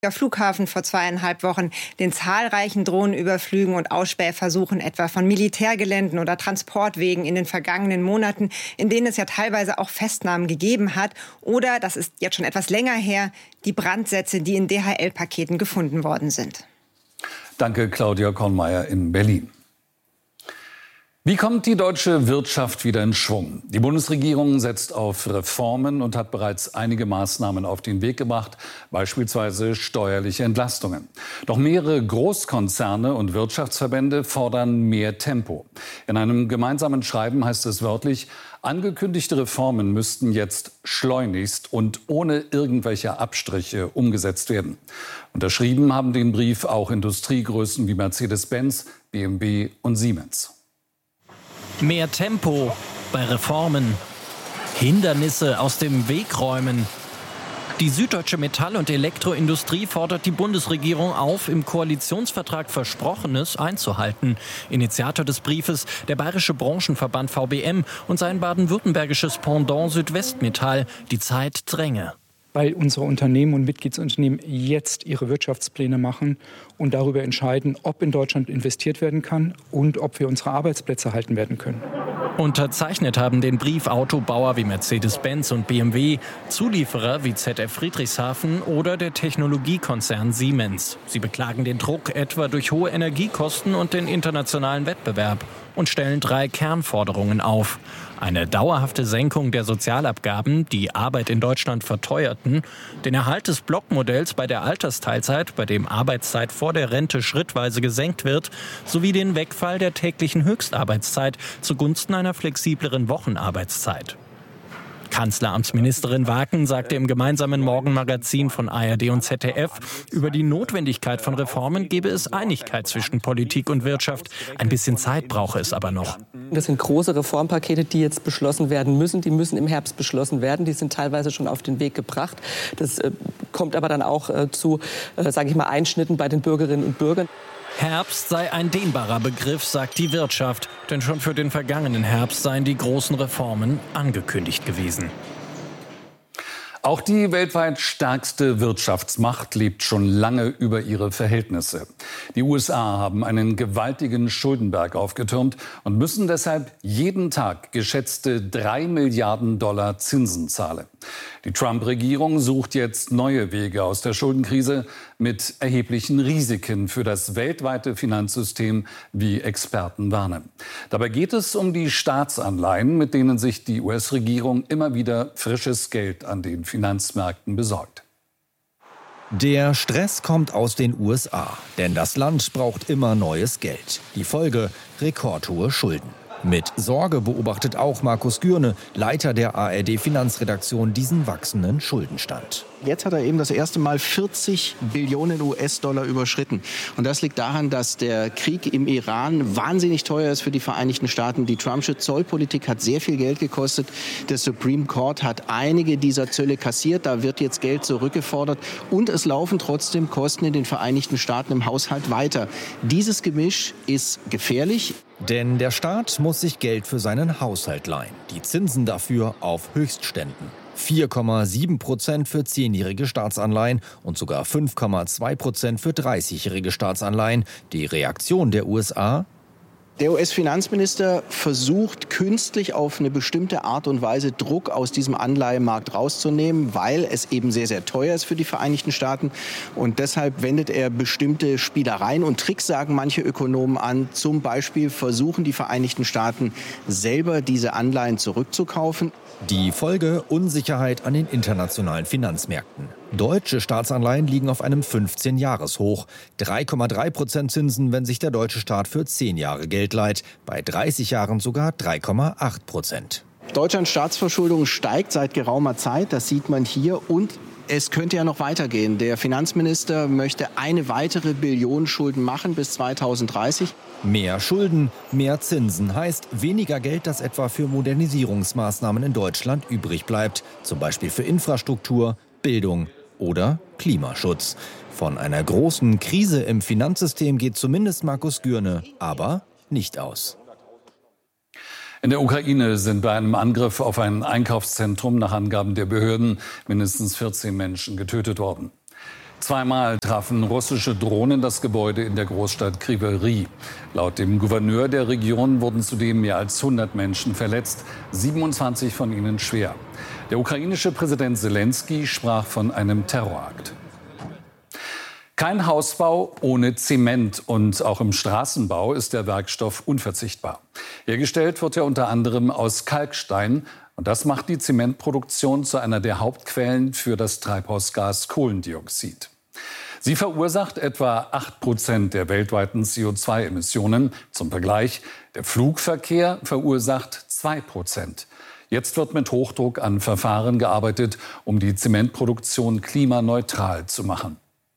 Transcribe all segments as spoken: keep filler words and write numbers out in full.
Flughafen vor zweieinhalb Wochen, den zahlreichen Drohnenüberflügen und Ausspähversuchen etwa von Militärgeländen oder Transportwegen in den vergangenen Monaten, in denen es ja teilweise auch Festnahmen gegeben hat. Oder, das ist jetzt schon etwas länger her, die Brandsätze, die in D H L-Paketen gefunden worden sind. Danke, Claudia Kornmeier in Berlin. Wie kommt die deutsche Wirtschaft wieder in Schwung? Die Bundesregierung setzt auf Reformen und hat bereits einige Maßnahmen auf den Weg gebracht, beispielsweise steuerliche Entlastungen. Doch mehrere Großkonzerne und Wirtschaftsverbände fordern mehr Tempo. In einem gemeinsamen Schreiben heißt es wörtlich, angekündigte Reformen müssten jetzt schleunigst und ohne irgendwelche Abstriche umgesetzt werden. Unterschrieben haben den Brief auch Industriegrößen wie Mercedes-Benz, B M W und Siemens. Mehr Tempo bei Reformen, Hindernisse aus dem Weg räumen. Die Süddeutsche Metall- und Elektroindustrie fordert die Bundesregierung auf, im Koalitionsvertrag Versprochenes einzuhalten. Initiator des Briefes der Bayerische Branchenverband V B M und sein baden-württembergisches Pendant Südwestmetall. Die Zeit dränge. Weil unsere Unternehmen und Mitgliedsunternehmen jetzt ihre Wirtschaftspläne machen und darüber entscheiden, ob in Deutschland investiert werden kann und ob wir unsere Arbeitsplätze halten werden können. Unterzeichnet haben den Brief Autobauer wie Mercedes-Benz und B M W, Zulieferer wie Z F Friedrichshafen oder der Technologiekonzern Siemens. Sie beklagen den Druck etwa durch hohe Energiekosten und den internationalen Wettbewerb und stellen drei Kernforderungen auf. Eine dauerhafte Senkung der Sozialabgaben, die Arbeit in Deutschland verteuerten, den Erhalt des Blockmodells bei der Altersteilzeit, bei dem Arbeitszeit vor der Rente schrittweise gesenkt wird, sowie den Wegfall der täglichen Höchstarbeitszeit zugunsten einer flexibleren Wochenarbeitszeit. Kanzleramtsministerin Waken sagte im gemeinsamen Morgenmagazin von A R D und Z D F, über die Notwendigkeit von Reformen gebe es Einigkeit zwischen Politik und Wirtschaft. Ein bisschen Zeit brauche es aber noch. Das sind große Reformpakete, die jetzt beschlossen werden müssen. Die müssen im Herbst beschlossen werden. Die sind teilweise schon auf den Weg gebracht. Das äh, kommt aber dann auch äh, zu, äh, sage ich mal, Einschnitten bei den Bürgerinnen und Bürgern. Herbst sei ein dehnbarer Begriff, sagt die Wirtschaft. Denn schon für den vergangenen Herbst seien die großen Reformen angekündigt gewesen. Auch die weltweit stärkste Wirtschaftsmacht lebt schon lange über ihre Verhältnisse. Die U S A haben einen gewaltigen Schuldenberg aufgetürmt und müssen deshalb jeden Tag geschätzte drei Milliarden Dollar Zinsen zahlen. Die Trump-Regierung sucht jetzt neue Wege aus der Schuldenkrise mit erheblichen Risiken für das weltweite Finanzsystem, wie Experten warnen. Dabei geht es um die Staatsanleihen, mit denen sich die U S-Regierung immer wieder frisches Geld an den Finanzmärkten besorgt. Der Stress kommt aus den U S A, denn das Land braucht immer neues Geld. Die Folge: rekordhohe Schulden. Mit Sorge beobachtet auch Markus Gürne, Leiter der A R D-Finanzredaktion, diesen wachsenden Schuldenstand. Jetzt hat er eben das erste Mal vierzig Billionen U S-Dollar überschritten. Und das liegt daran, dass der Krieg im Iran wahnsinnig teuer ist für die Vereinigten Staaten. Die Trumpsche Zollpolitik hat sehr viel Geld gekostet. Der Supreme Court hat einige dieser Zölle kassiert. Da wird jetzt Geld zurückgefordert. Und es laufen trotzdem Kosten in den Vereinigten Staaten im Haushalt weiter. Dieses Gemisch ist gefährlich. Denn der Staat muss sich Geld für seinen Haushalt leihen. Die Zinsen dafür auf Höchstständen. vier Komma sieben Prozent für zehnjährige Staatsanleihen und sogar fünf Komma zwei Prozent für dreißigjährige Staatsanleihen. Die Reaktion der U S A? Der U S-Finanzminister versucht künstlich auf eine bestimmte Art und Weise Druck aus diesem Anleihemarkt rauszunehmen, weil es eben sehr, sehr teuer ist für die Vereinigten Staaten. Und deshalb wendet er bestimmte Spielereien und Tricks, sagen manche Ökonomen, an. Zum Beispiel versuchen die Vereinigten Staaten selber diese Anleihen zurückzukaufen. Die Folge: Unsicherheit an den internationalen Finanzmärkten. Deutsche Staatsanleihen liegen auf einem fünfzehn-Jahres-Hoch. drei Komma drei Prozent Zinsen, wenn sich der deutsche Staat für zehn Jahre Geld leiht. Bei dreißig Jahren sogar drei Komma acht Prozent. Deutschlands Staatsverschuldung steigt seit geraumer Zeit, das sieht man hier. Und es könnte ja noch weitergehen. Der Finanzminister möchte eine weitere Billion Schulden machen bis zweitausenddreißig. Mehr Schulden, mehr Zinsen heißt weniger Geld, das etwa für Modernisierungsmaßnahmen in Deutschland übrig bleibt. Zum Beispiel für Infrastruktur, Bildung oder Klimaschutz. Von einer großen Krise im Finanzsystem geht zumindest Markus Gürne aber nicht aus. In der Ukraine sind bei einem Angriff auf ein Einkaufszentrum nach Angaben der Behörden mindestens vierzehn Menschen getötet worden. Zweimal trafen russische Drohnen das Gebäude in der Großstadt Kryvyi Rih. Laut dem Gouverneur der Region wurden zudem mehr als hundert Menschen verletzt, siebenundzwanzig von ihnen schwer. Der ukrainische Präsident Selenskyj sprach von einem Terrorakt. Kein Hausbau ohne Zement, und auch im Straßenbau ist der Werkstoff unverzichtbar. Hergestellt wird er unter anderem aus Kalkstein, und das macht die Zementproduktion zu einer der Hauptquellen für das Treibhausgas Kohlendioxid. Sie verursacht etwa acht Prozent der weltweiten C O zwei Emissionen. Zum Vergleich, der Flugverkehr verursacht zwei Prozent. Jetzt wird mit Hochdruck an Verfahren gearbeitet, um die Zementproduktion klimaneutral zu machen.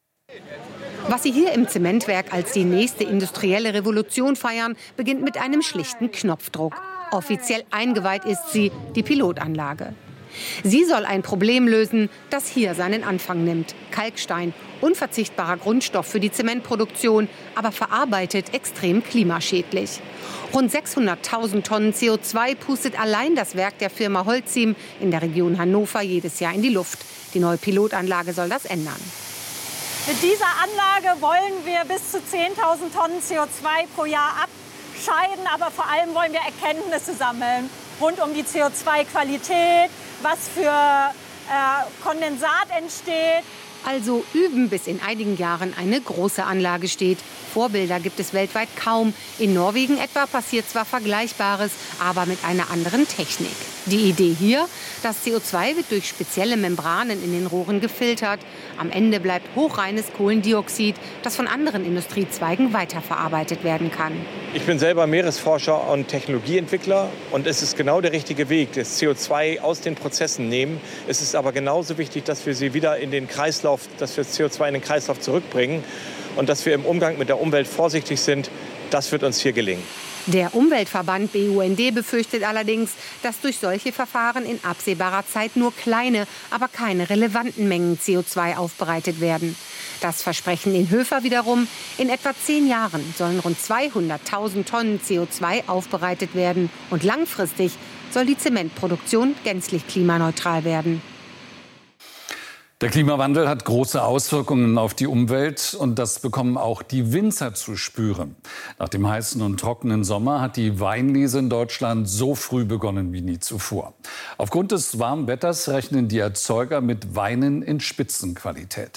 Was Sie hier im Zementwerk als die nächste industrielle Revolution feiern, beginnt mit einem schlichten Knopfdruck. Offiziell eingeweiht ist sie, die Pilotanlage. Sie soll ein Problem lösen, das hier seinen Anfang nimmt. Kalkstein, unverzichtbarer Grundstoff für die Zementproduktion, aber verarbeitet extrem klimaschädlich. Rund sechshunderttausend Tonnen C O zwei pustet allein das Werk der Firma Holcim in der Region Hannover jedes Jahr in die Luft. Die neue Pilotanlage soll das ändern. Mit dieser Anlage wollen wir bis zu zehntausend Tonnen C O zwei pro Jahr abscheiden, aber vor allem wollen wir Erkenntnisse sammeln rund um die C O zwei Qualität, was für äh, Kondensat entsteht. Also üben, bis in einigen Jahren eine große Anlage steht. Vorbilder gibt es weltweit kaum. In Norwegen etwa passiert zwar Vergleichbares, aber mit einer anderen Technik. Die Idee hier, das C O zwei wird durch spezielle Membranen in den Rohren gefiltert. Am Ende bleibt hochreines Kohlendioxid, das von anderen Industriezweigen weiterverarbeitet werden kann. Ich bin selber Meeresforscher und Technologieentwickler, und es ist genau der richtige Weg, das C O zwei aus den Prozessen nehmen. Es ist aber genauso wichtig, dass wir sie wieder in den Kreislauf, dass wir das C O zwei in den Kreislauf zurückbringen und dass wir im Umgang mit der Umwelt vorsichtig sind. Das wird uns hier gelingen. Der Umweltverband B U N D befürchtet allerdings, dass durch solche Verfahren in absehbarer Zeit nur kleine, aber keine relevanten Mengen C O zwei aufbereitet werden. Das versprechen in Höfer wiederum, in etwa zehn Jahren sollen rund zweihunderttausend Tonnen C O zwei aufbereitet werden. Und langfristig soll die Zementproduktion gänzlich klimaneutral werden. Der Klimawandel hat große Auswirkungen auf die Umwelt, und das bekommen auch die Winzer zu spüren. Nach dem heißen und trockenen Sommer hat die Weinlese in Deutschland so früh begonnen wie nie zuvor. Aufgrund des warmen Wetters rechnen die Erzeuger mit Weinen in Spitzenqualität.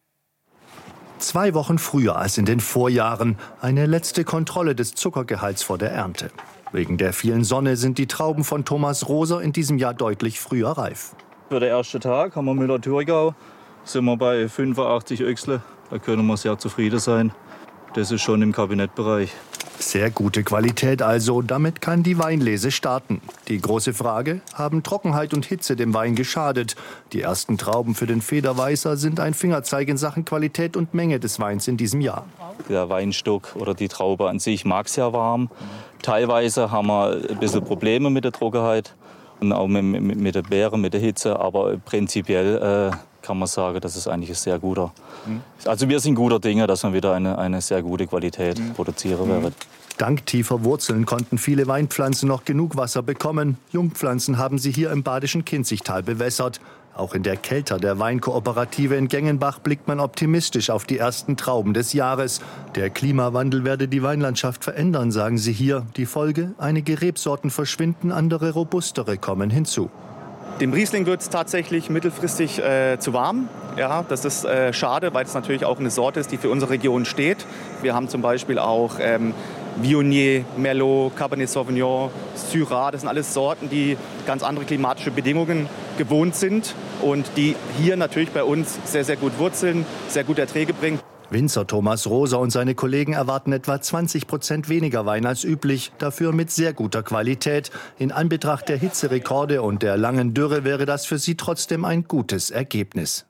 Zwei Wochen früher als in den Vorjahren, eine letzte Kontrolle des Zuckergehalts vor der Ernte. Wegen der vielen Sonne sind die Trauben von Thomas Roser in diesem Jahr deutlich früher reif. Für den ersten Tag haben wir Müller-Thurgau, sind wir bei fünfundachtzig Öchsle. Da können wir sehr zufrieden sein. Das ist schon im Kabinettbereich. Sehr gute Qualität also, damit kann die Weinlese starten. Die große Frage, haben Trockenheit und Hitze dem Wein geschadet? Die ersten Trauben für den Federweißer sind ein Fingerzeig in Sachen Qualität und Menge des Weins in diesem Jahr. Der Weinstock oder die Traube an sich mag sehr warm. Teilweise haben wir ein bisschen Probleme mit der Trockenheit. Und auch mit, mit, mit der Beere, mit der Hitze. Aber prinzipiell äh, kann man sagen, das ist eigentlich ein sehr guter. Mhm. Also wir sind guter Dinge, dass wir wieder eine, eine sehr gute Qualität mhm. produzieren werden. Dank tiefer Wurzeln konnten viele Weinpflanzen noch genug Wasser bekommen. Jungpflanzen haben sie hier im badischen Kinzigtal bewässert. Auch in der Kelter der Weinkooperative in Gengenbach blickt man optimistisch auf die ersten Trauben des Jahres. Der Klimawandel werde die Weinlandschaft verändern, sagen sie hier. Die Folge? Einige Rebsorten verschwinden, andere robustere kommen hinzu. Dem Riesling wird es tatsächlich mittelfristig äh, zu warm. Ja, das ist äh, schade, weil es natürlich auch eine Sorte ist, die für unsere Region steht. Wir haben zum Beispiel auch ähm, Viognier, Merlot, Cabernet Sauvignon, Syrah. Das sind alles Sorten, die ganz andere klimatische Bedingungen gewohnt sind und die hier natürlich bei uns sehr, sehr gut wurzeln, sehr gute Erträge bringen. Winzer Thomas Roser und seine Kollegen erwarten etwa zwanzig Prozent weniger Wein als üblich, dafür mit sehr guter Qualität. In Anbetracht der Hitzerekorde und der langen Dürre wäre das für sie trotzdem ein gutes Ergebnis.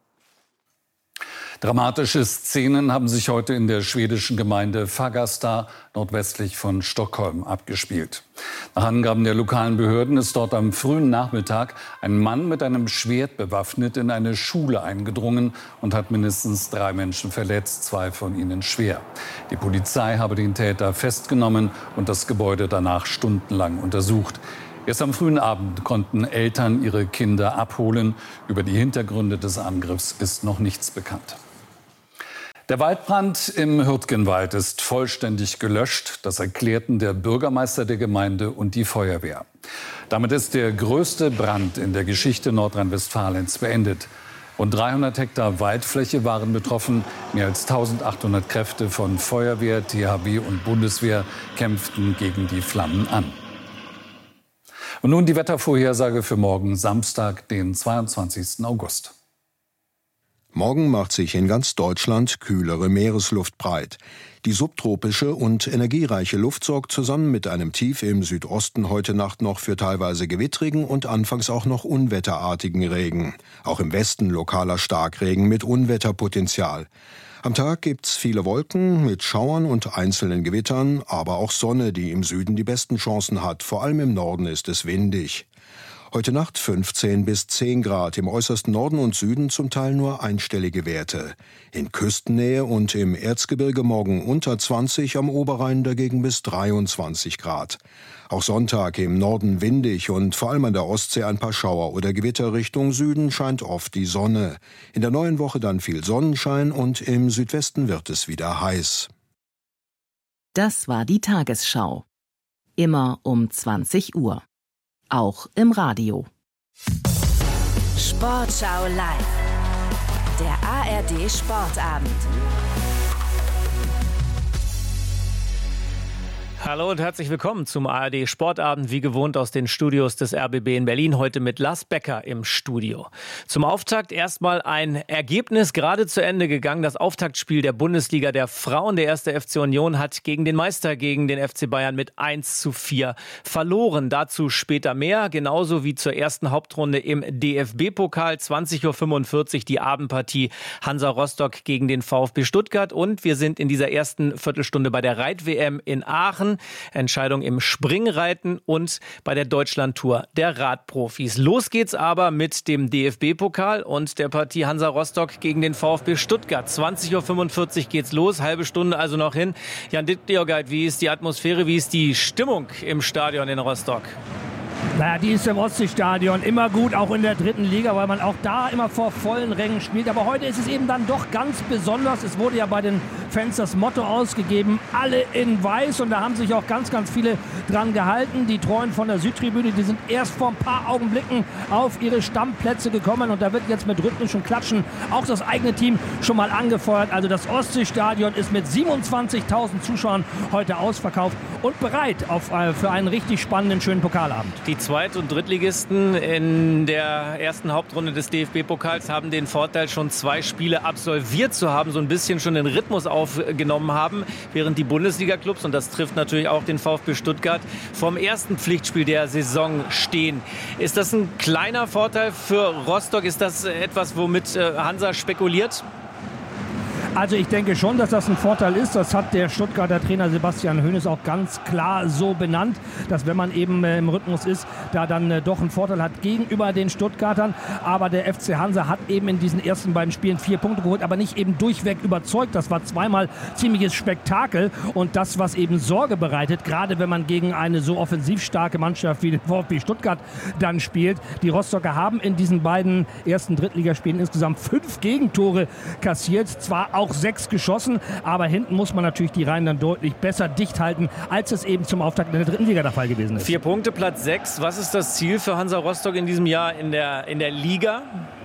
Dramatische Szenen haben sich heute in der schwedischen Gemeinde Fagersta nordwestlich von Stockholm abgespielt. Nach Angaben der lokalen Behörden ist dort am frühen Nachmittag ein Mann mit einem Schwert bewaffnet in eine Schule eingedrungen und hat mindestens drei Menschen verletzt, zwei von ihnen schwer. Die Polizei habe den Täter festgenommen und das Gebäude danach stundenlang untersucht. Erst am frühen Abend konnten Eltern ihre Kinder abholen. Über die Hintergründe des Angriffs ist noch nichts bekannt. Der Waldbrand im Hürtgenwald ist vollständig gelöscht. Das erklärten der Bürgermeister der Gemeinde und die Feuerwehr. Damit ist der größte Brand in der Geschichte Nordrhein-Westfalens beendet. Rund dreihundert Hektar Waldfläche waren betroffen. Mehr als eintausendachthundert Kräfte von Feuerwehr, T H W und Bundeswehr kämpften gegen die Flammen an. Und nun die Wettervorhersage für morgen Samstag, den zweiundzwanzigsten August. Morgen macht sich in ganz Deutschland kühlere Meeresluft breit. Die subtropische und energiereiche Luft sorgt zusammen mit einem Tief im Südosten heute Nacht noch für teilweise gewittrigen und anfangs auch noch unwetterartigen Regen. Auch im Westen lokaler Starkregen mit Unwetterpotenzial. Am Tag gibt's viele Wolken mit Schauern und einzelnen Gewittern, aber auch Sonne, die im Süden die besten Chancen hat. Vor allem im Norden ist es windig. Heute Nacht fünfzehn bis zehn Grad, im äußersten Norden und Süden zum Teil nur einstellige Werte. In Küstennähe und im Erzgebirge morgen unter zwanzig, am Oberrhein dagegen bis dreiundzwanzig Grad. Auch Sonntag im Norden windig und vor allem an der Ostsee ein paar Schauer oder Gewitter. Richtung Süden scheint oft die Sonne. In der neuen Woche dann viel Sonnenschein und im Südwesten wird es wieder heiß. Das war die Tagesschau. Immer um zwanzig Uhr. Auch im Radio. Sportschau live. Der A R D Sportabend. Hallo und herzlich willkommen zum A R D Sportabend, wie gewohnt aus den Studios des R B B in Berlin, heute mit Lars Becker im Studio. Zum Auftakt erstmal ein Ergebnis, gerade zu Ende gegangen, das Auftaktspiel der Bundesliga der Frauen. Der erste F C Union hat gegen den Meister, gegen den F C Bayern mit eins zu vier verloren. Dazu später mehr, genauso wie zur ersten Hauptrunde im D F B-Pokal, zwanzig Uhr fünfundvierzig die Abendpartie Hansa Rostock gegen den VfB Stuttgart. Und wir sind in dieser ersten Viertelstunde bei der Reit-W M in Aachen. Entscheidung im Springreiten und bei der Deutschlandtour der Radprofis. Los geht's aber mit dem D F B-Pokal und der Partie Hansa Rostock gegen den VfB Stuttgart. zwanzig Uhr fünfundvierzig geht's los, halbe Stunde also noch hin. Jan Dittjogait, wie ist die Atmosphäre, wie ist die Stimmung im Stadion in Rostock? Naja, die ist im Ostseestadion immer gut, auch in der dritten Liga, weil man auch da immer vor vollen Rängen spielt. Aber heute ist es eben dann doch ganz besonders. Es wurde ja bei den Fans das Motto ausgegeben, alle in weiß. Und da haben sich auch ganz, ganz viele dran gehalten. Die Treuen von der Südtribüne, die sind erst vor ein paar Augenblicken auf ihre Stammplätze gekommen. Und da wird jetzt mit rhythmischem Klatschen auch das eigene Team schon mal angefeuert. Also das Ostseestadion ist mit siebenundzwanzigtausend Zuschauern heute ausverkauft und bereit auf, äh, für einen richtig spannenden, schönen Pokalabend. Die Zweit- und Drittligisten in der ersten Hauptrunde des D F B-Pokals haben den Vorteil, schon zwei Spiele absolviert zu haben, so ein bisschen schon den Rhythmus aufgenommen haben, während die Bundesliga-Clubs, und das trifft natürlich auch den VfB Stuttgart, vom ersten Pflichtspiel der Saison stehen. Ist das ein kleiner Vorteil für Rostock? Ist das etwas, womit Hansa spekuliert? Also ich denke schon, dass das ein Vorteil ist. Das hat der Stuttgarter Trainer Sebastian Hoeneß auch ganz klar so benannt, dass wenn man eben äh, im Rhythmus ist, da dann äh, doch einen Vorteil hat gegenüber den Stuttgartern. Aber der F C Hansa hat eben in diesen ersten beiden Spielen vier Punkte geholt, aber nicht eben durchweg überzeugt. Das war zweimal ziemliches Spektakel und das, was eben Sorge bereitet, gerade wenn man gegen eine so offensiv starke Mannschaft wie den VfB Stuttgart dann spielt. Die Rostocker haben in diesen beiden ersten Drittligaspielen insgesamt fünf Gegentore kassiert, zwar auch sechs geschossen, aber hinten muss man natürlich die Reihen dann deutlich besser dicht halten, als es eben zum Auftakt in der dritten Liga der Fall gewesen ist. Vier Punkte, Platz sechs. Was ist das Ziel für Hansa Rostock in diesem Jahr in der, in der Liga?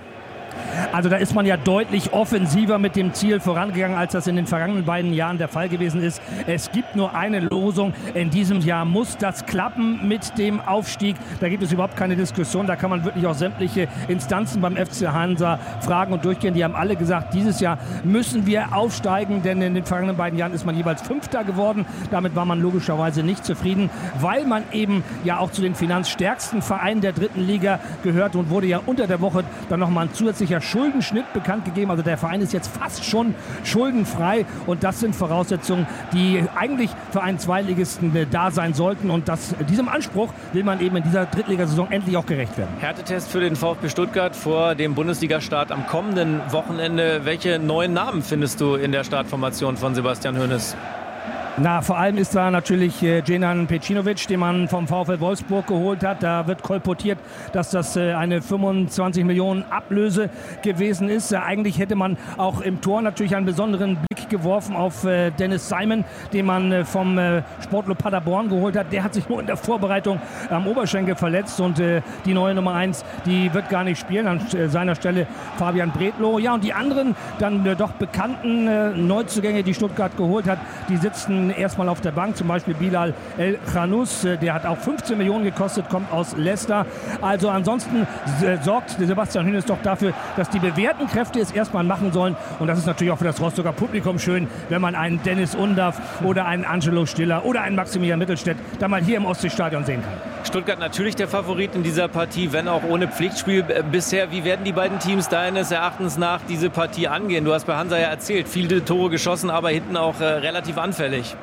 Also da ist man ja deutlich offensiver mit dem Ziel vorangegangen, als das in den vergangenen beiden Jahren der Fall gewesen ist. Es gibt nur eine Losung. In diesem Jahr muss das klappen mit dem Aufstieg. Da gibt es überhaupt keine Diskussion. Da kann man wirklich auch sämtliche Instanzen beim F C Hansa fragen und durchgehen. Die haben alle gesagt, dieses Jahr müssen wir aufsteigen, denn in den vergangenen beiden Jahren ist man jeweils Fünfter geworden. Damit war man logischerweise nicht zufrieden, weil man eben ja auch zu den finanzstärksten Vereinen der dritten Liga gehört und wurde ja unter der Woche dann nochmal ein zusätzlicher Schuldenschnitt bekannt gegeben. Also der Verein ist jetzt fast schon schuldenfrei und das sind Voraussetzungen, die eigentlich für einen Zweitligisten da sein sollten und das, diesem Anspruch will man eben in dieser Drittligasaison endlich auch gerecht werden. Härtetest für den VfB Stuttgart vor dem Bundesligastart am kommenden Wochenende. Welche neuen Namen findest du in der Startformation von Sebastian Hoeneß? Na, vor allem ist da natürlich äh, Djenan Pecinovic, den man vom VfL Wolfsburg geholt hat. Da wird kolportiert, dass das äh, eine fünfundzwanzig Millionen Ablöse gewesen ist. Äh, eigentlich hätte man auch im Tor natürlich einen besonderen Blick geworfen auf äh, Dennis Simon, den man äh, vom äh, Sportclub Paderborn geholt hat. Der hat sich nur in der Vorbereitung am Oberschenkel verletzt und äh, die neue Nummer eins, die wird gar nicht spielen. An äh, seiner Stelle Fabian Bredlow. Ja, und die anderen dann äh, doch bekannten äh, Neuzugänge, die Stuttgart geholt hat, die sitzen erstmal auf der Bank. Zum Beispiel Bilal El Khanous, äh, der hat auch fünfzehn Millionen gekostet, kommt aus Leicester. Also ansonsten äh, sorgt Sebastian Hoeneß doch dafür, dass die bewährten Kräfte es erstmal machen sollen. Und das ist natürlich auch für das Rostocker Publikum schön, wenn man einen Dennis Undaff oder einen Angelo Stiller oder einen Maximilian Mittelstädt da mal hier im Ostseestadion sehen kann. Stuttgart natürlich der Favorit in dieser Partie, wenn auch ohne Pflichtspiel bisher. Wie werden die beiden Teams deines Erachtens nach diese Partie angehen? Du hast bei Hansa ja erzählt, viele Tore geschossen, aber hinten auch äh, relativ anfällig.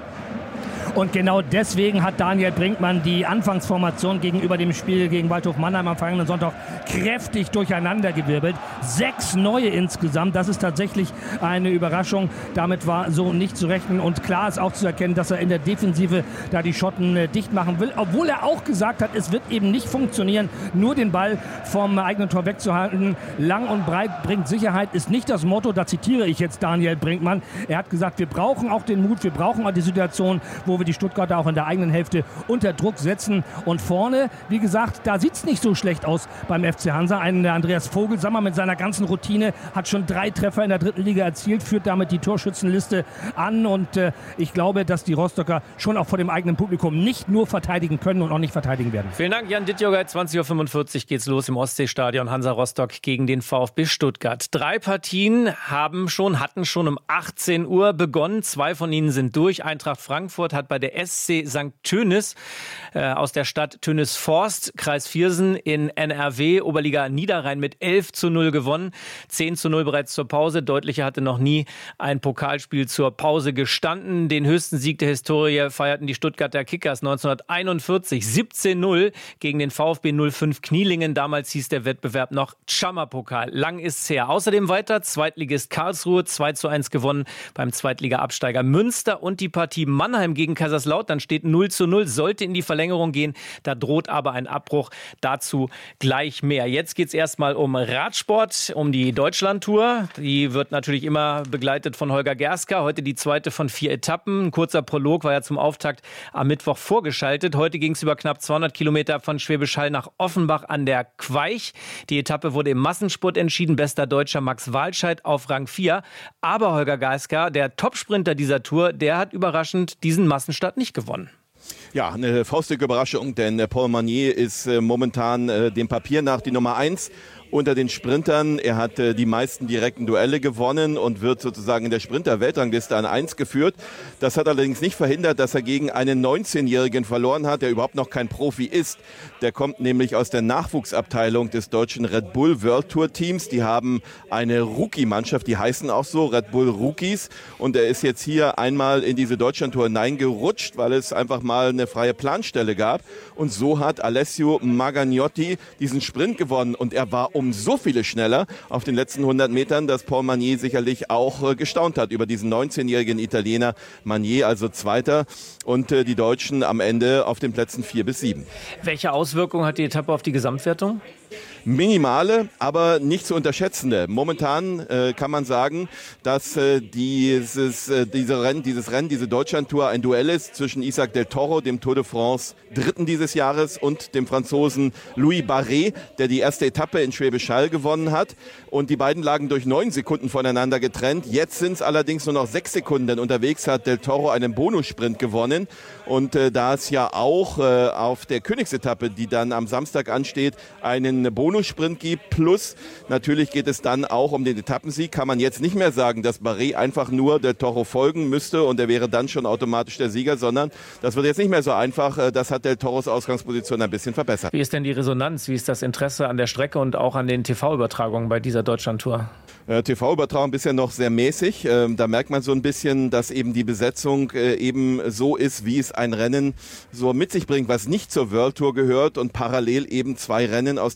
Und genau deswegen hat Daniel Brinkmann die Anfangsformation gegenüber dem Spiel gegen Waldhof Mannheim am vergangenen Sonntag kräftig durcheinandergewirbelt. Sechs neue insgesamt. Das ist tatsächlich eine Überraschung. Damit war so nicht zu rechnen. Und klar ist auch zu erkennen, dass er in der Defensive da die Schotten äh, dicht machen will. Obwohl er auch gesagt hat, es wird eben nicht funktionieren, nur den Ball vom eigenen Tor wegzuhalten. Lang und breit bringt Sicherheit, ist nicht das Motto. Da zitiere ich jetzt Daniel Brinkmann. Er hat gesagt, wir brauchen auch den Mut, wir brauchen auch die Situation, wo wir die Stuttgarter auch in der eigenen Hälfte unter Druck setzen. Und vorne, wie gesagt, da sieht es nicht so schlecht aus beim F C Hansa. Ein Andreas Vogelsammer mit seiner ganzen Routine hat schon drei Treffer in der dritten Liga erzielt, führt damit die Torschützenliste an. Und äh, ich glaube, dass die Rostocker schon auch vor dem eigenen Publikum nicht nur verteidigen können und auch nicht verteidigen werden. Vielen Dank, Jan Dittjoger. zwanzig Uhr fünfundvierzig geht's los im Ostseestadion. Hansa Rostock gegen den VfB Stuttgart. Drei Partien haben schon, hatten schon um achtzehn Uhr begonnen. Zwei von ihnen sind durch. Eintracht Frankfurt hat bei der S C Sankt Tönis äh, aus der Stadt Tönisforst, Kreis Viersen in N R W, Oberliga Niederrhein mit elf zu null gewonnen. zehn zu null bereits zur Pause. Deutlicher hatte noch nie ein Pokalspiel zur Pause gestanden. Den höchsten Sieg der Historie feierten die Stuttgarter Kickers neunzehnhunderteinundvierzig. siebzehn null gegen den VfB null fünf Knielingen. Damals hieß der Wettbewerb noch Tschammer-Pokal. Lang ist's her. Außerdem weiter Zweitligist Karlsruhe zwei zu eins gewonnen beim Zweitliga-Absteiger Münster und die Partie Mannheim gegen Kaiserslautern steht null zu null, sollte in die Verlängerung gehen. Da droht aber ein Abbruch. Dazu gleich mehr. Jetzt geht es erstmal um Radsport, um die Deutschlandtour. Die wird natürlich immer begleitet von Holger Gerska. Heute die zweite von vier Etappen. Ein kurzer Prolog war ja zum Auftakt am Mittwoch vorgeschaltet. Heute ging es über knapp zweihundert Kilometer von Schwäbisch Hall nach Offenbach an der Queich. Die Etappe wurde im Massenspurt entschieden. Bester Deutscher Max Walscheid auf Rang vier. Aber Holger Gerska, der Topsprinter dieser Tour, der hat überraschend diesen Massenstart nicht gewonnen. Ja, eine faustige Überraschung, denn Paul Magnier ist äh, momentan äh, dem Papier nach die Nummer eins unter den Sprintern. Er hat äh, die meisten direkten Duelle gewonnen und wird sozusagen in der Sprinter-Weltrangliste an eins geführt. Das hat allerdings nicht verhindert, dass er gegen einen neunzehnjährigen verloren hat, der überhaupt noch kein Profi ist. Der kommt nämlich aus der Nachwuchsabteilung des deutschen Red Bull World Tour Teams. Die haben eine Rookie-Mannschaft, die heißen auch so, Red Bull Rookies. Und er ist jetzt hier einmal in diese Deutschlandtour hineingerutscht, weil es einfach mal eine freie Planstelle gab. Und so hat Alessio Magagnotti diesen Sprint gewonnen. Und er war um so viele schneller auf den letzten hundert Metern, dass Paul Magnier sicherlich auch äh, gestaunt hat über diesen neunzehnjährigen Italiener. Magnier also Zweiter und äh, die Deutschen am Ende auf den Plätzen vier bis sieben. Welche Auswirkungen hat die Etappe auf die Gesamtwertung? Minimale, aber nicht zu unterschätzende. Momentan äh, kann man sagen, dass äh, dieses, äh, diese Rennen, dieses Rennen, diese Deutschlandtour ein Duell ist zwischen Isaac Del Toro, dem Tour de France Dritten dieses Jahres, und dem Franzosen Louis Barret, der die erste Etappe in Schwäbisch Hall gewonnen hat. Und die beiden lagen durch neun Sekunden voneinander getrennt. Jetzt sind es allerdings nur noch sechs Sekunden, denn unterwegs hat Del Toro einen Bonussprint gewonnen. Und äh, da es ja auch äh, auf der Königsetappe, die dann am Samstag ansteht, einen Bonussprint gibt, plus natürlich geht es dann auch um den Etappensieg, kann man jetzt nicht mehr sagen, dass Barret einfach nur Del Toro folgen müsste und er wäre dann schon automatisch der Sieger, sondern das wird jetzt nicht mehr so einfach. Das hat Del Toros Ausgangsposition ein bisschen verbessert. Wie ist denn die Resonanz? Wie ist das Interesse an der Strecke und auch an den T V-Übertragungen bei dieser Deutschlandtour? Äh, T V-Übertragung bisher noch sehr mäßig. Ähm, da merkt man so ein bisschen, dass eben die Besetzung äh, eben so ist, wie es ein Rennen so mit sich bringt, was nicht zur World Tour gehört und parallel eben zwei Rennen aus der obersten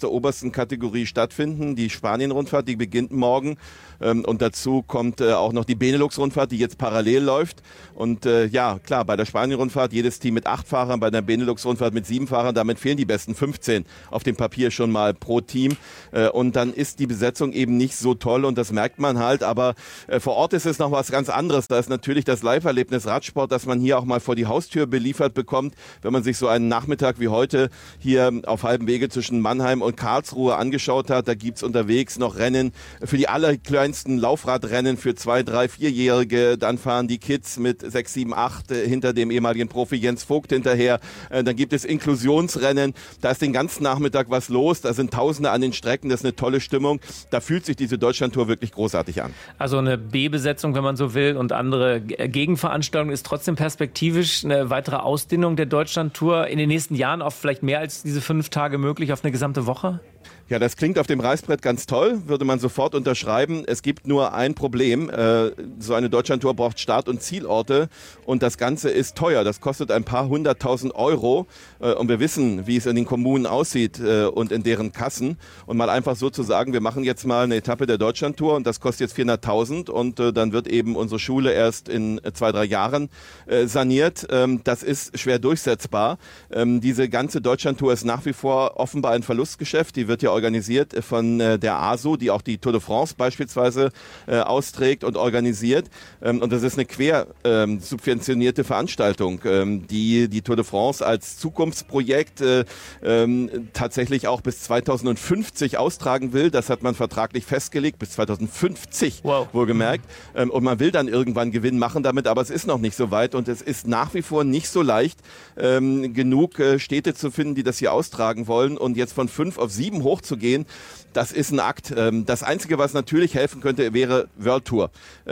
ersten Kategorie stattfinden. Die Spanien-Rundfahrt, die beginnt morgen. Ähm, und dazu kommt äh, auch noch die Benelux-Rundfahrt, die jetzt parallel läuft. Und äh, ja, klar, bei der Spanien-Rundfahrt jedes Team mit acht Fahrern, bei der Benelux-Rundfahrt mit sieben Fahrern. Damit fehlen die besten fünfzehn auf dem Papier schon mal pro Team. Äh, und dann ist die Besetzung eben nicht so toll und das merkt man halt. Aber äh, vor Ort ist es noch was ganz anderes. Da ist natürlich das Live-Erlebnis Radsport, dass man hier auch mal vor die Haustür beliefert bekommt, wenn man sich so einen Nachmittag wie heute hier auf halbem Wege zwischen Mannheim und Karlsruhe angeschaut hat. Da gibt's unterwegs noch Rennen für die allerkleinsten Laufradrennen für zwei, drei, vierjährige. Dann fahren die Kids mit sechs, sieben, acht hinter dem ehemaligen Profi Jens Vogt hinterher. Dann gibt es Inklusionsrennen. Da ist den ganzen Nachmittag was los. Da sind Tausende an den Strecken. Das ist eine tolle Stimmung. Da fühlt sich diese Deutschlandtour wirklich großartig an. Also eine B-Besetzung, wenn man so will, und andere Gegenveranstaltungen ist trotzdem perspektivisch eine weitere Ausdehnung der Deutschlandtour in den nächsten Jahren auf vielleicht mehr als diese fünf Tage möglich, auf eine gesamte Woche? Ja, das klingt auf dem Reißbrett ganz toll, würde man sofort unterschreiben. Es gibt nur ein Problem. Äh, so eine Deutschlandtour braucht Start- und Zielorte und das Ganze ist teuer. Das kostet ein paar hunderttausend Euro äh, und wir wissen, wie es in den Kommunen aussieht äh, und in deren Kassen. Und mal einfach so zu sagen, wir machen jetzt mal eine Etappe der Deutschlandtour und das kostet jetzt vierhunderttausend und äh, dann wird eben unsere Schule erst in zwei, drei Jahren äh, saniert. Ähm, das ist schwer durchsetzbar. Ähm, diese ganze Deutschlandtour ist nach wie vor offenbar ein Verlustgeschäft. Die wird ja organisiert von äh, der A S O, die auch die Tour de France beispielsweise äh, austrägt und organisiert. Ähm, und das ist eine quer ähm, subventionierte Veranstaltung, ähm, die die Tour de France als Zukunftsprojekt äh, ähm, tatsächlich auch bis zweitausendfünfzig austragen will. Das hat man vertraglich festgelegt, bis zweitausendfünfzig wow. wohlgemerkt. Ähm, und man will dann irgendwann Gewinn machen damit, aber es ist noch nicht so weit und es ist nach wie vor nicht so leicht, ähm, genug äh, Städte zu finden, die das hier austragen wollen und jetzt von fünf auf sieben hoch zu gehen, das ist ein Akt. Das Einzige, was natürlich helfen könnte, wäre World Tour.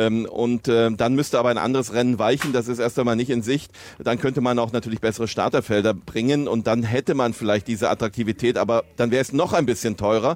Und dann müsste aber ein anderes Rennen weichen. Das ist erst einmal nicht in Sicht. Dann könnte man auch natürlich bessere Starterfelder bringen und dann hätte man vielleicht diese Attraktivität, aber dann wäre es noch ein bisschen teurer.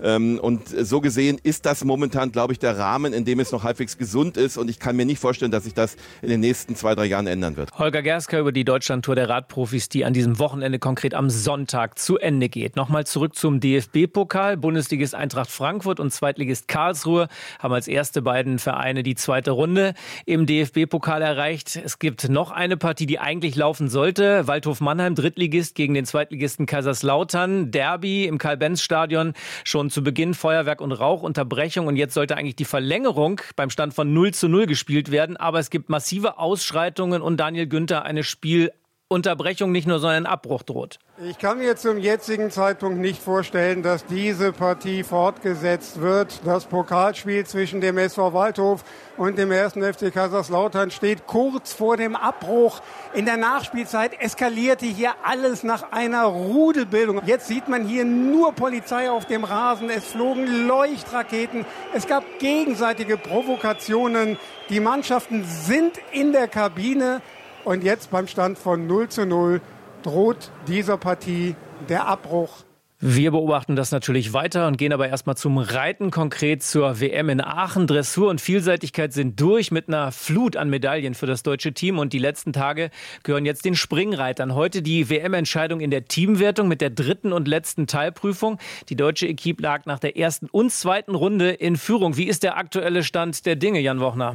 Und so gesehen ist das momentan, glaube ich, der Rahmen, in dem es noch halbwegs gesund ist und ich kann mir nicht vorstellen, dass sich das in den nächsten zwei, drei Jahren ändern wird. Holger Gersker über die Deutschlandtour der Radprofis, die an diesem Wochenende konkret am Sonntag zu Ende geht. Nochmal zurück zum D F B-Pokal. Bundesligist Eintracht Frankfurt und Zweitligist Karlsruhe haben als erste beiden Vereine die zweite Runde im D F B-Pokal erreicht. Es gibt noch eine Partie, die eigentlich laufen sollte. Waldhof Mannheim, Drittligist gegen den Zweitligisten Kaiserslautern. Derby im Karl-Benz-Stadion. Schon zu Beginn Feuerwerk und Rauchunterbrechung. Und jetzt sollte eigentlich die Verlängerung beim Stand von null zu null gespielt werden. Aber es gibt massive Ausschreitungen und Daniel Günther, eine Spielunterbrechung nicht nur, sondern ein Abbruch droht. Ich kann mir zum jetzigen Zeitpunkt nicht vorstellen, dass diese Partie fortgesetzt wird. Das Pokalspiel zwischen dem S V Waldhof und dem ersten F C Kaiserslautern steht kurz vor dem Abbruch. In der Nachspielzeit eskalierte hier alles nach einer Rudelbildung. Jetzt sieht man hier nur Polizei auf dem Rasen. Es flogen Leuchtraketen. Es gab gegenseitige Provokationen. Die Mannschaften sind in der Kabine. Und jetzt beim Stand von null zu null droht dieser Partie der Abbruch. Wir beobachten das natürlich weiter und gehen aber erstmal zum Reiten, konkret zur W M in Aachen. Dressur und Vielseitigkeit sind durch mit einer Flut an Medaillen für das deutsche Team. Und die letzten Tage gehören jetzt den Springreitern. Heute die W M-Entscheidung in der Teamwertung mit der dritten und letzten Teilprüfung. Die deutsche Equipe lag nach der ersten und zweiten Runde in Führung. Wie ist der aktuelle Stand der Dinge, Jan Wochner?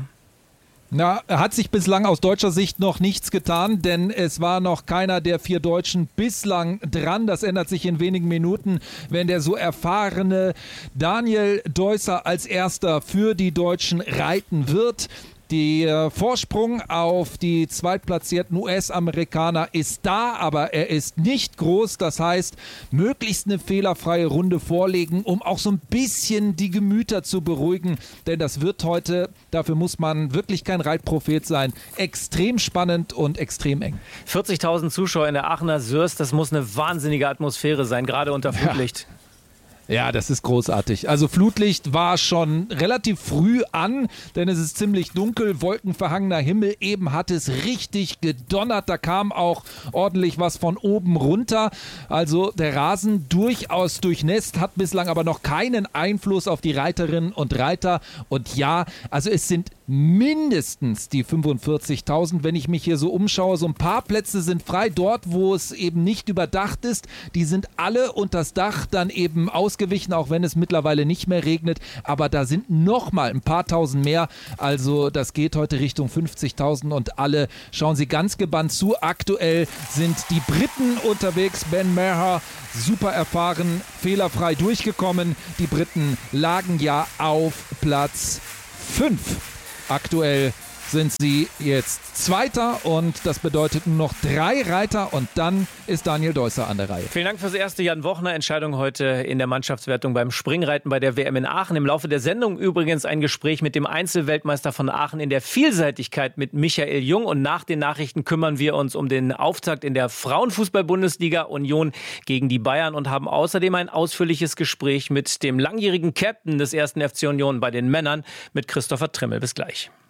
Na, hat sich bislang aus deutscher Sicht noch nichts getan, denn es war noch keiner der vier Deutschen bislang dran. Das ändert sich in wenigen Minuten, wenn der so erfahrene Daniel Deusser als erster für die Deutschen reiten wird. Der Vorsprung auf die zweitplatzierten U S-Amerikaner ist da, aber er ist nicht groß. Das heißt, möglichst eine fehlerfreie Runde vorlegen, um auch so ein bisschen die Gemüter zu beruhigen. Denn das wird heute, dafür muss man wirklich kein Reitprophet sein, extrem spannend und extrem eng. vierzigtausend Zuschauer in der Aachener Sörs, das muss eine wahnsinnige Atmosphäre sein, gerade unter Flutlicht. Ja. Ja, das ist großartig. Also Flutlicht war schon relativ früh an, denn es ist ziemlich dunkel, wolkenverhangener Himmel. Eben hat es richtig gedonnert, da kam auch ordentlich was von oben runter. Also der Rasen durchaus durchnässt, hat bislang aber noch keinen Einfluss auf die Reiterinnen und Reiter. Und ja, also es sind mindestens die fünfundvierzigtausend. Wenn ich mich hier so umschaue, so ein paar Plätze sind frei. Dort, wo es eben nicht überdacht ist, die sind alle unter das Dach dann eben ausgewichen, auch wenn es mittlerweile nicht mehr regnet. Aber da sind noch mal ein paar tausend mehr. Also das geht heute Richtung fünfzigtausend und alle schauen Sie ganz gebannt zu. Aktuell sind die Briten unterwegs. Ben Maher, super erfahren, fehlerfrei durchgekommen. Die Briten lagen ja auf Platz fünf. Aktuell sind sie jetzt Zweiter und das bedeutet nur noch drei Reiter und dann ist Daniel Deusser an der Reihe. Vielen Dank fürs erste, Jan Wochner. Entscheidung heute in der Mannschaftswertung beim Springreiten bei der W M in Aachen. Im Laufe der Sendung übrigens ein Gespräch mit dem Einzelweltmeister von Aachen in der Vielseitigkeit mit Michael Jung. Und nach den Nachrichten kümmern wir uns um den Auftakt in der Frauenfußball-Bundesliga Union gegen die Bayern und haben außerdem ein ausführliches Gespräch mit dem langjährigen Captain des ersten F C Union bei den Männern, mit Christopher Trimmel. Bis gleich.